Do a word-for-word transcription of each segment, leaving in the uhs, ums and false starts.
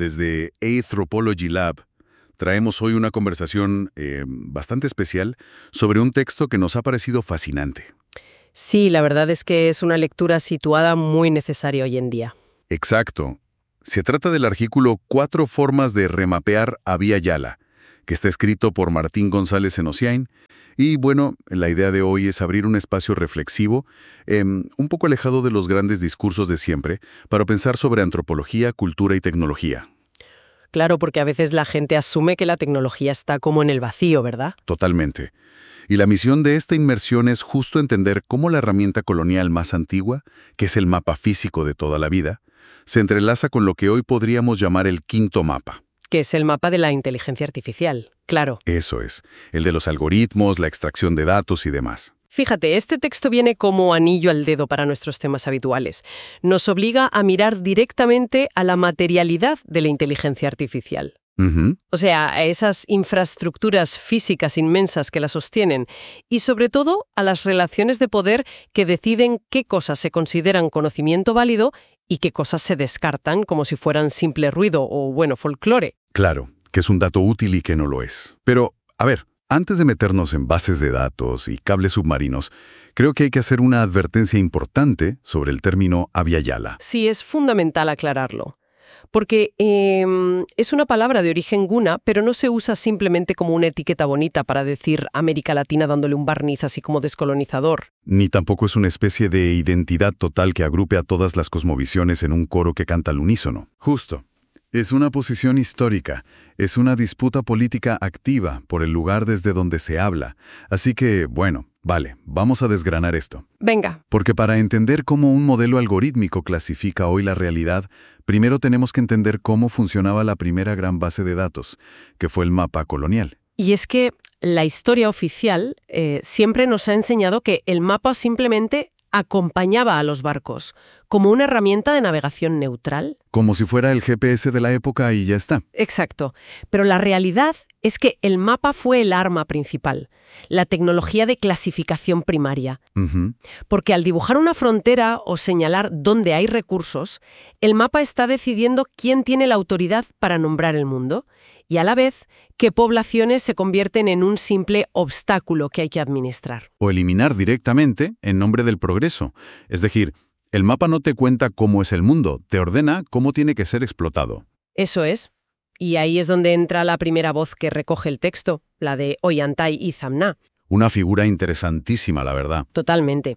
desde Anthropology Lab, traemos hoy una conversación eh, bastante especial sobre un texto que nos ha parecido fascinante. Sí, la verdad es que es una lectura situada muy necesaria hoy en día. Exacto. Se trata del artículo Cuatro formas de remapear a Abya Yala, que está escrito por Martín González Zenosiain. Y bueno, la idea de hoy es abrir un espacio reflexivo, eh, un poco alejado de los grandes discursos de siempre, para pensar sobre antropología, cultura y tecnología. Claro, porque a veces la gente asume que la tecnología está como en el vacío, ¿verdad? Totalmente. Y la misión de esta inmersión es justo entender cómo la herramienta colonial más antigua, que es el mapa físico de toda la vida, se entrelaza con lo que hoy podríamos llamar el quinto mapa. Que es el mapa de la inteligencia artificial, claro. Eso es, el de los algoritmos, la extracción de datos y demás. Fíjate, este texto viene como anillo al dedo para nuestros temas habituales. Nos obliga a mirar directamente a la materialidad de la inteligencia artificial. Uh-huh. O sea, a esas infraestructuras físicas inmensas que la sostienen y, sobre todo, a las relaciones de poder que deciden qué cosas se consideran conocimiento válido y qué cosas se descartan como si fueran simple ruido o, bueno, folclore. Claro, que es un dato útil y que no lo es. Pero, a ver, antes de meternos en bases de datos y cables submarinos, creo que hay que hacer una advertencia importante sobre el término Abya Yala. Sí, es fundamental aclararlo. Porque eh, es una palabra de origen guna, pero no se usa simplemente como una etiqueta bonita para decir América Latina dándole un barniz así como descolonizador. Ni tampoco es una especie de identidad total que agrupe a todas las cosmovisiones en un coro que canta al unísono. Justo. Es una posición histórica, es una disputa política activa por el lugar desde donde se habla. Así que, bueno, vale, vamos a desgranar esto. Venga. Porque para entender cómo un modelo algorítmico clasifica hoy la realidad, primero tenemos que entender cómo funcionaba la primera gran base de datos, que fue el mapa colonial. Y es que la historia oficial eh, siempre nos ha enseñado que el mapa simplemente acompañaba a los barcos, como una herramienta de navegación neutral. Como si fuera el G P S de la época y ya está. Exacto. Pero la realidad es que el mapa fue el arma principal, la tecnología de clasificación primaria. Uh-huh. Porque al dibujar una frontera o señalar dónde hay recursos, el mapa está decidiendo quién tiene la autoridad para nombrar el mundo y a la vez qué poblaciones se convierten en un simple obstáculo que hay que administrar. O eliminar directamente en nombre del progreso. Es decir, el mapa no te cuenta cómo es el mundo, te ordena cómo tiene que ser explotado. Eso es. Y ahí es donde entra la primera voz que recoge el texto, la de Ollantay y Zamna. Una figura interesantísima, la verdad. Totalmente.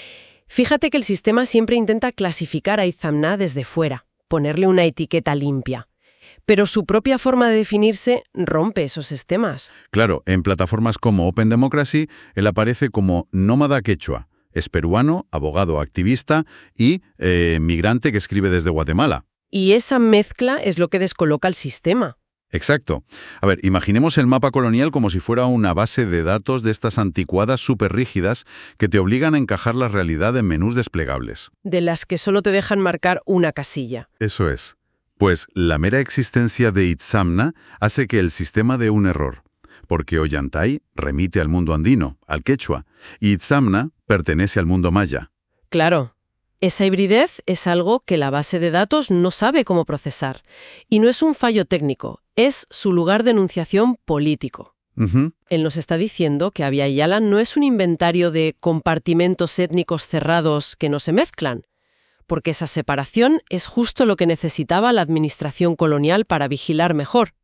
Fíjate que el sistema siempre intenta clasificar a Izamna desde fuera, ponerle una etiqueta limpia. Pero su propia forma de definirse rompe esos esquemas. Claro, en plataformas como Open Democracy, él aparece como nómada quechua. Es peruano, abogado activista y eh, migrante que escribe desde Guatemala. Y esa mezcla es lo que descoloca el sistema. Exacto. A ver, imaginemos el mapa colonial como si fuera una base de datos de estas anticuadas súper rígidas que te obligan a encajar la realidad en menús desplegables. De las que solo te dejan marcar una casilla. Eso es. Pues la mera existencia de Itzamna hace que el sistema dé un error, porque Ollantay remite al mundo andino, al quechua, y Itzamna pertenece al mundo maya. Claro. Esa hibridez es algo que la base de datos no sabe cómo procesar. Y no es un fallo técnico, es su lugar de enunciación político. Uh-huh. Él nos está diciendo que Abya Yala no es un inventario de compartimentos étnicos cerrados que no se mezclan, porque esa separación es justo lo que necesitaba la administración colonial para vigilar mejor.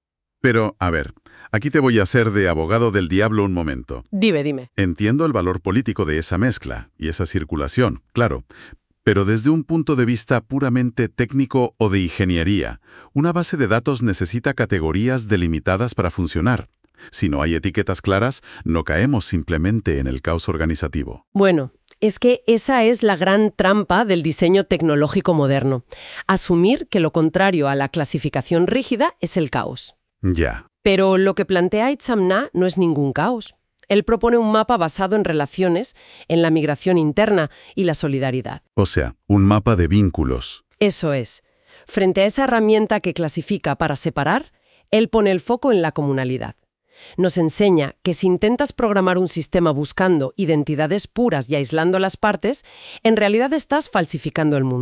Pero, a ver, aquí te voy a hacer de abogado del diablo un momento. Dime, dime. Entiendo el valor político de esa mezcla y esa circulación, claro, pero desde un punto de vista puramente técnico o de ingeniería, una base de datos necesita categorías delimitadas para funcionar. Si no hay etiquetas claras, no caemos simplemente en el caos organizativo. Bueno, es que esa es la gran trampa del diseño tecnológico moderno. Asumir que lo contrario a la clasificación rígida es el caos. Ya. Pero lo que plantea Itzamna no es ningún caos. Él propone un mapa basado en relaciones, en la migración interna y la solidaridad. O sea, un mapa de vínculos. Eso es. Frente a esa herramienta que clasifica para separar, él pone el foco en la comunalidad. Nos enseña que si intentas programar un sistema buscando identidades puras y aislando las partes, en realidad estás falsificando el mundo.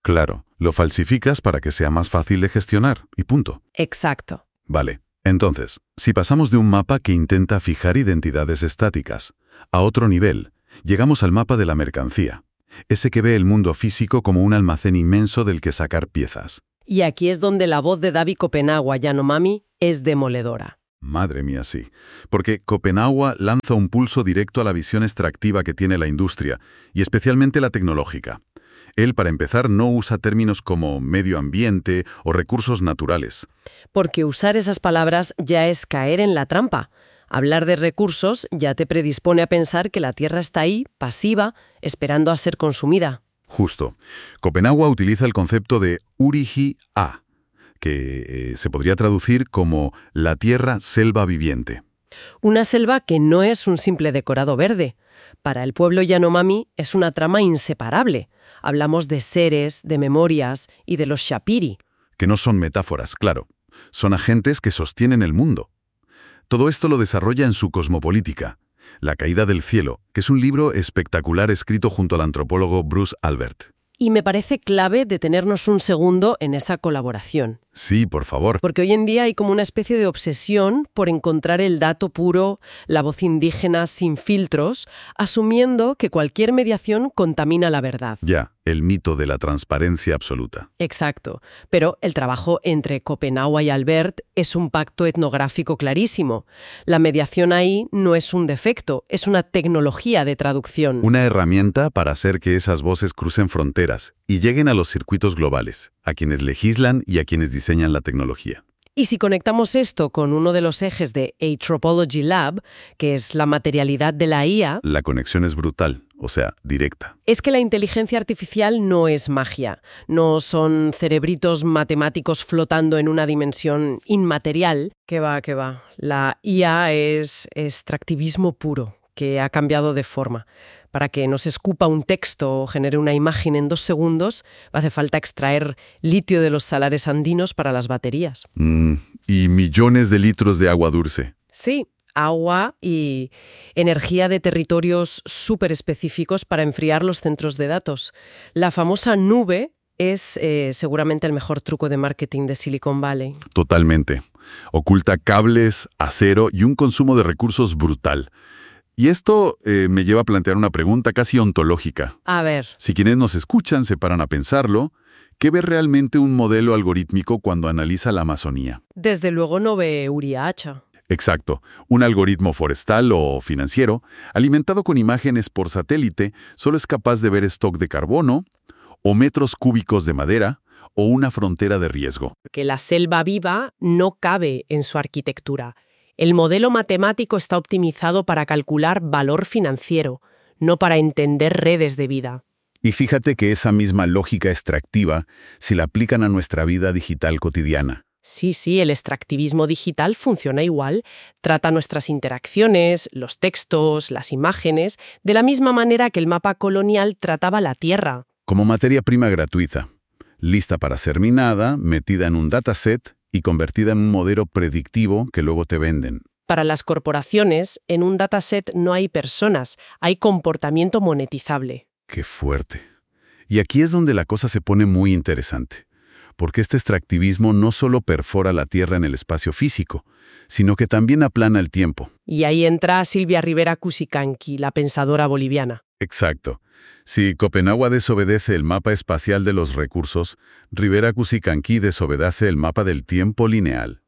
Claro, lo falsificas para que sea más fácil de gestionar, y punto. Exacto. Vale, entonces, si pasamos de un mapa que intenta fijar identidades estáticas a otro nivel, llegamos al mapa de la mercancía, ese que ve el mundo físico como un almacén inmenso del que sacar piezas. Y aquí es donde la voz de David Copenhague Yanomami es demoledora. Madre mía, sí. Porque Copenhague lanza un pulso directo a la visión extractiva que tiene la industria, y especialmente la tecnológica. Él, para empezar, no usa términos como medio ambiente o recursos naturales. Porque usar esas palabras ya es caer en la trampa. Hablar de recursos ya te predispone a pensar que la tierra está ahí, pasiva, esperando a ser consumida. Justo. Copenhague utiliza el concepto de Urihi-A, que eh, se podría traducir como la tierra selva viviente. Una selva que no es un simple decorado verde. Para el pueblo Yanomami es una trama inseparable. Hablamos de seres, de memorias y de los Shapiri. Que no son metáforas, claro. Son agentes que sostienen el mundo. Todo esto lo desarrolla en su Cosmopolítica, La caída del cielo, que es un libro espectacular escrito junto al antropólogo Bruce Albert. Y me parece clave detenernos un segundo en esa colaboración. Sí, por favor. Porque hoy en día hay como una especie de obsesión por encontrar el dato puro, la voz indígena sin filtros, asumiendo que cualquier mediación contamina la verdad. Ya, el mito de la transparencia absoluta. Exacto. Pero el trabajo entre Copenhague y Albert es un pacto etnográfico clarísimo. La mediación ahí no es un defecto, es una tecnología de traducción. Una herramienta para hacer que esas voces crucen fronteras y lleguen a los circuitos globales, a quienes legislan y a quienes diseñan la tecnología. Y si conectamos esto con uno de los ejes de Anthropology Lab, que es la materialidad de la I A, la conexión es brutal, o sea, directa. Es que la inteligencia artificial no es magia, no son cerebritos matemáticos flotando en una dimensión inmaterial. Que va, que va. La I A es extractivismo puro, que ha cambiado de forma. Para que nos escupa un texto o genere una imagen en dos segundos, hace falta extraer litio de los salares andinos para las baterías. Mm, y millones de litros de agua dulce. Sí, agua y energía de territorios súper específicos para enfriar los centros de datos. La famosa nube es eh, seguramente el mejor truco de marketing de Silicon Valley. Totalmente. Oculta cables, acero y un consumo de recursos brutal. Y esto eh, me lleva a plantear una pregunta casi ontológica. A ver. Si quienes nos escuchan se paran a pensarlo, ¿qué ve realmente un modelo algorítmico cuando analiza la Amazonía? Desde luego no ve Uriacha. Exacto. Un algoritmo forestal o financiero, alimentado con imágenes por satélite, solo es capaz de ver stock de carbono, o metros cúbicos de madera, o una frontera de riesgo. Que la selva viva no cabe en su arquitectura. El modelo matemático está optimizado para calcular valor financiero, no para entender redes de vida. Y fíjate que esa misma lógica extractiva, si la aplican a nuestra vida digital cotidiana. Sí, sí, el extractivismo digital funciona igual. Trata nuestras interacciones, los textos, las imágenes, de la misma manera que el mapa colonial trataba la tierra. Como materia prima gratuita, lista para ser minada, metida en un dataset y convertida en un modelo predictivo que luego te venden. Para las corporaciones, en un dataset no hay personas, hay comportamiento monetizable. ¡Qué fuerte! Y aquí es donde la cosa se pone muy interesante, porque este extractivismo no solo perfora la Tierra en el espacio físico, sino que también aplana el tiempo. Y ahí entra Silvia Rivera Cusicanqui, la pensadora boliviana. Exacto. Si Copenhague desobedece el mapa espacial de los recursos, Rivera Cusicanqui desobedece el mapa del tiempo lineal.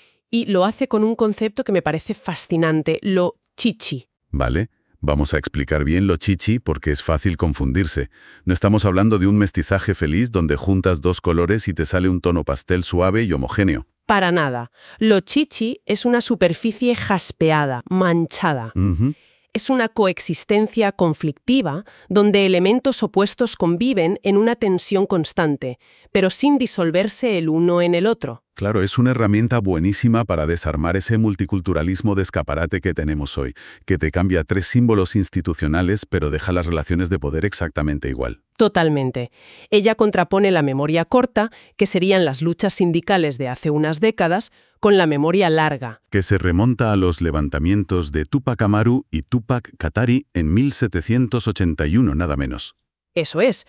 Y lo hace con un concepto que me parece fascinante, lo chichi. ¿Vale? Vamos a explicar bien lo chichi porque es fácil confundirse. No estamos hablando de un mestizaje feliz donde juntas dos colores y te sale un tono pastel suave y homogéneo. Para nada. Lo chichi es una superficie jaspeada, manchada. Uh-huh. Es una coexistencia conflictiva donde elementos opuestos conviven en una tensión constante, pero sin disolverse el uno en el otro. Claro, es una herramienta buenísima para desarmar ese multiculturalismo de escaparate que tenemos hoy, que te cambia tres símbolos institucionales pero deja las relaciones de poder exactamente igual. Totalmente. Ella contrapone la memoria corta, que serían las luchas sindicales de hace unas décadas, con la memoria larga, que se remonta a los levantamientos de Túpac Amaru y Túpac Katari en mil setecientos ochenta y uno, nada menos. Eso es.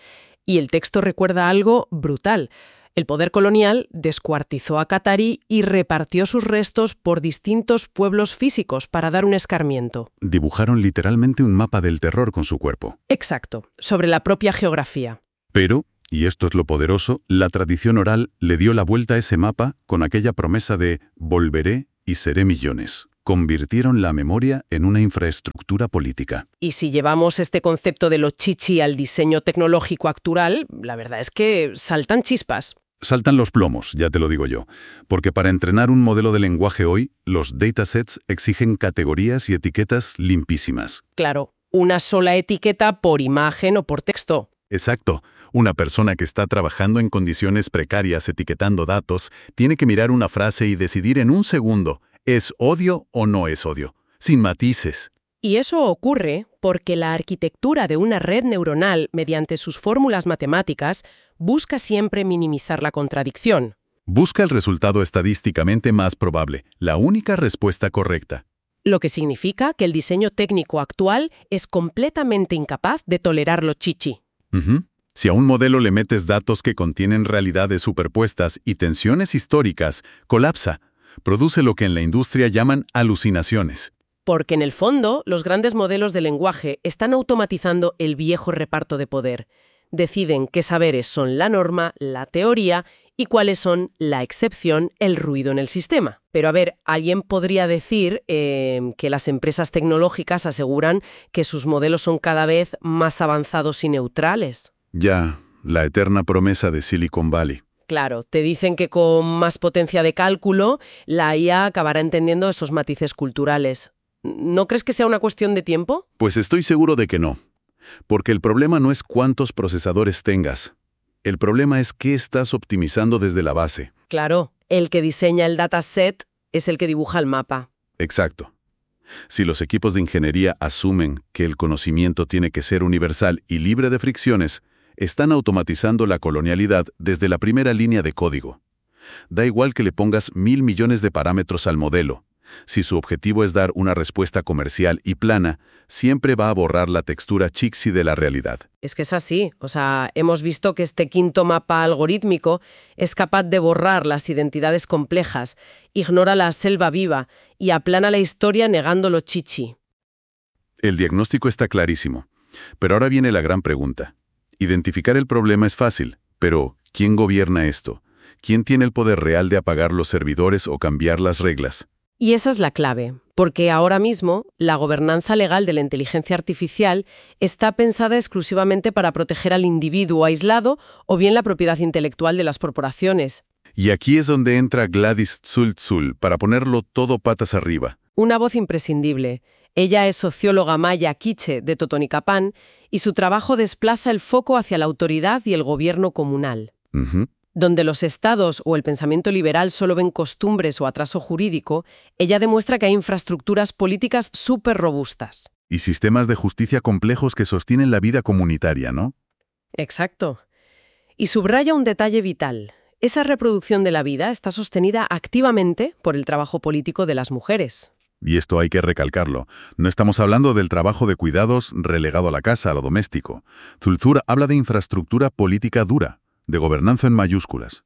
Y el texto recuerda algo brutal. El poder colonial descuartizó a Qatarí y repartió sus restos por distintos pueblos físicos para dar un escarmiento. Dibujaron literalmente un mapa del terror con su cuerpo. Exacto, sobre la propia geografía. Pero, y esto es lo poderoso, la tradición oral le dio la vuelta a ese mapa con aquella promesa de «volveré y seré millones». Convirtieron la memoria en una infraestructura política. Y si llevamos este concepto de lo chichi al diseño tecnológico actual, la verdad es que saltan chispas. Saltan los plomos, ya te lo digo yo, porque para entrenar un modelo de lenguaje hoy, los datasets exigen categorías y etiquetas limpísimas. Claro, una sola etiqueta por imagen o por texto. Exacto. Una persona que está trabajando en condiciones precarias etiquetando datos tiene que mirar una frase y decidir en un segundo, ¿es odio o no es odio? Sin matices. Y eso ocurre porque la arquitectura de una red neuronal, mediante sus fórmulas matemáticas, busca siempre minimizar la contradicción. Busca el resultado estadísticamente más probable, la única respuesta correcta. Lo que significa que el diseño técnico actual es completamente incapaz de tolerar lo chichi. Uh-huh. Si a un modelo le metes datos que contienen realidades superpuestas y tensiones históricas, colapsa. Produce lo que en la industria llaman alucinaciones. Porque en el fondo, los grandes modelos de lenguaje están automatizando el viejo reparto de poder. Deciden qué saberes son la norma, la teoría, y cuáles son la excepción, el ruido en el sistema. Pero a ver, alguien podría decir eh, que las empresas tecnológicas aseguran que sus modelos son cada vez más avanzados y neutrales. Ya, la eterna promesa de Silicon Valley. Claro, te dicen que con más potencia de cálculo, la I A acabará entendiendo esos matices culturales. ¿No crees que sea una cuestión de tiempo? Pues estoy seguro de que no. Porque el problema no es cuántos procesadores tengas. El problema es qué estás optimizando desde la base. Claro, el que diseña el dataset es el que dibuja el mapa. Exacto. Si los equipos de ingeniería asumen que el conocimiento tiene que ser universal y libre de fricciones, están automatizando la colonialidad desde la primera línea de código. Da igual que le pongas mil millones de parámetros al modelo. Si su objetivo es dar una respuesta comercial y plana, siempre va a borrar la textura chicksy de la realidad. Es que es así. O sea, hemos visto que este quinto mapa algorítmico es capaz de borrar las identidades complejas, ignora la selva viva y aplana la historia negando lo chichi. El diagnóstico está clarísimo. Pero ahora viene la gran pregunta. Identificar el problema es fácil, pero ¿quién gobierna esto? ¿Quién tiene el poder real de apagar los servidores o cambiar las reglas? Y esa es la clave, porque ahora mismo la gobernanza legal de la inteligencia artificial está pensada exclusivamente para proteger al individuo aislado o bien la propiedad intelectual de las corporaciones. Y aquí es donde entra Gladys Tzul-Tzul para ponerlo todo patas arriba. Una voz imprescindible. Ella es socióloga maya quiche de Totonicapán y su trabajo desplaza el foco hacia la autoridad y el gobierno comunal. Uh-huh. Donde los estados o el pensamiento liberal solo ven costumbres o atraso jurídico, ella demuestra que hay infraestructuras políticas súper robustas. Y sistemas de justicia complejos que sostienen la vida comunitaria, ¿no? Exacto. Y subraya un detalle vital. Esa reproducción de la vida está sostenida activamente por el trabajo político de las mujeres. Y esto hay que recalcarlo. No estamos hablando del trabajo de cuidados relegado a la casa, a lo doméstico. Tzul-Tzul habla de infraestructura política dura, de gobernanza en mayúsculas.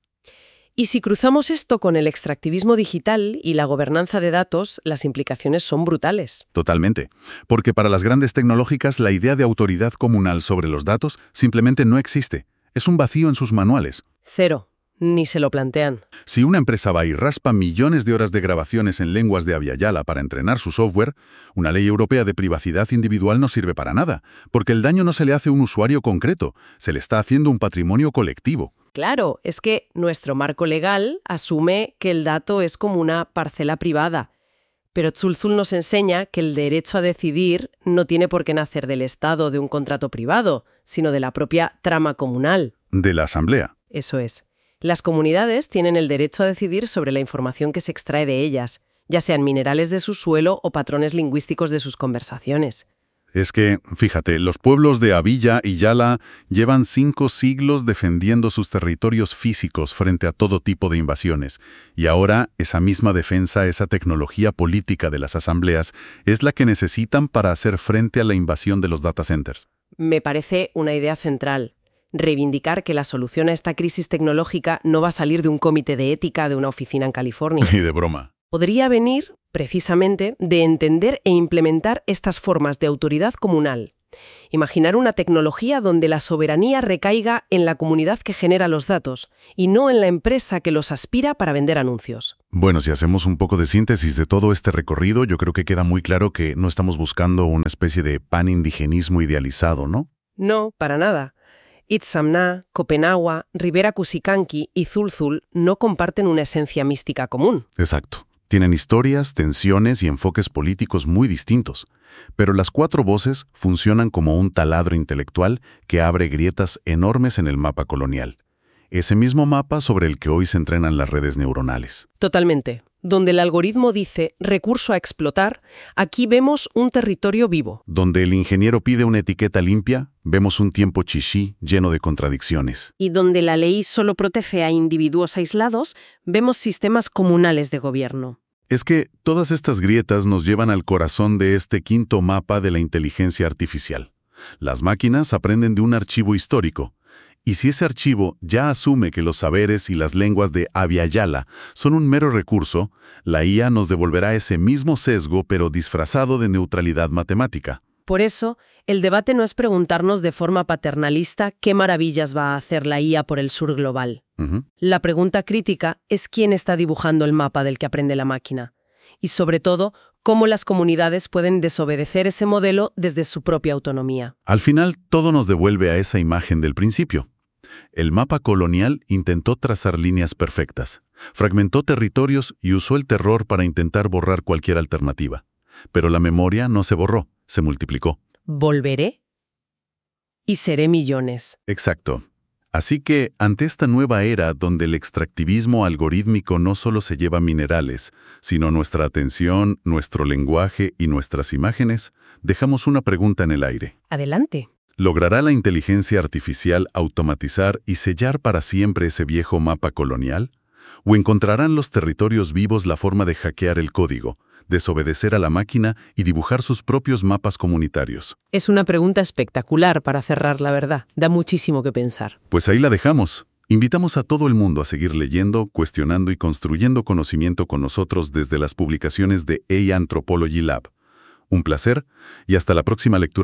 Y si cruzamos esto con el extractivismo digital y la gobernanza de datos, las implicaciones son brutales. Totalmente. Porque para las grandes tecnológicas la idea de autoridad comunal sobre los datos simplemente no existe. Es un vacío en sus manuales. Cero. Ni se lo plantean. Si una empresa va y raspa millones de horas de grabaciones en lenguas de Abya Yala para entrenar su software, una ley europea de privacidad individual no sirve para nada, porque el daño no se le hace a un usuario concreto, se le está haciendo un patrimonio colectivo. Claro, es que nuestro marco legal asume que el dato es como una parcela privada. Pero Tzul-Tzul nos enseña que el derecho a decidir no tiene por qué nacer del Estado o de un contrato privado, sino de la propia trama comunal. De la asamblea. Eso es. Las comunidades tienen el derecho a decidir sobre la información que se extrae de ellas, ya sean minerales de su suelo o patrones lingüísticos de sus conversaciones. Es que, fíjate, los pueblos de Abya y Yala llevan cinco siglos defendiendo sus territorios físicos frente a todo tipo de invasiones. Y ahora, esa misma defensa, esa tecnología política de las asambleas, es la que necesitan para hacer frente a la invasión de los data centers. Me parece una idea central. reivindicar que la solución a esta crisis tecnológica no va a salir de un comité de ética de una oficina en California. Y de broma. Podría venir, precisamente, de entender e implementar estas formas de autoridad comunal. Imaginar una tecnología donde la soberanía recaiga en la comunidad que genera los datos y no en la empresa que los aspira para vender anuncios. Bueno, si hacemos un poco de síntesis de todo este recorrido, yo creo que queda muy claro que no estamos buscando una especie de pan-indigenismo idealizado, ¿no? No, para nada. Itzamná, Copenhague, Rivera Cusicanqui y Zulzul no comparten una esencia mística común. Exacto. Tienen historias, tensiones y enfoques políticos muy distintos, pero las cuatro voces funcionan como un taladro intelectual que abre grietas enormes en el mapa colonial. Ese mismo mapa sobre el que hoy se entrenan las redes neuronales. Totalmente. Donde el algoritmo dice recurso a explotar, aquí vemos un territorio vivo. Donde el ingeniero pide una etiqueta limpia, vemos un tiempo chichí lleno de contradicciones. Y donde la ley solo protege a individuos aislados, vemos sistemas comunales de gobierno. Es que todas estas grietas nos llevan al corazón de este quinto mapa de la inteligencia artificial. Las máquinas aprenden de un archivo histórico, y si ese archivo ya asume que los saberes y las lenguas de Abya Yala son un mero recurso, la I A nos devolverá ese mismo sesgo pero disfrazado de neutralidad matemática. Por eso, el debate no es preguntarnos de forma paternalista qué maravillas va a hacer la I A por el sur global. Uh-huh. La pregunta crítica es quién está dibujando el mapa del que aprende la máquina. Y sobre todo, cómo las comunidades pueden desobedecer ese modelo desde su propia autonomía. Al final, todo nos devuelve a esa imagen del principio. El mapa colonial intentó trazar líneas perfectas, fragmentó territorios y usó el terror para intentar borrar cualquier alternativa. Pero la memoria no se borró, se multiplicó. Volveré y seré millones. Exacto. Así que, ante esta nueva era donde el extractivismo algorítmico no solo se lleva minerales, sino nuestra atención, nuestro lenguaje y nuestras imágenes, dejamos una pregunta en el aire. Adelante. ¿Logrará la inteligencia artificial automatizar y sellar para siempre ese viejo mapa colonial? ¿O encontrarán los territorios vivos la forma de hackear el código, desobedecer a la máquina y dibujar sus propios mapas comunitarios? Es una pregunta espectacular para cerrar, la verdad. Da muchísimo que pensar. Pues ahí la dejamos. Invitamos a todo el mundo a seguir leyendo, cuestionando y construyendo conocimiento con nosotros desde las publicaciones de A I Anthropology Lab. Un placer y hasta la próxima lectura.